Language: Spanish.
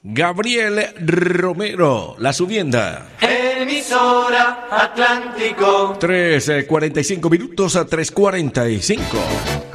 Gabriel Romero, La Subienda. Emisora Atlántico. 3:45 minutos a 3:45.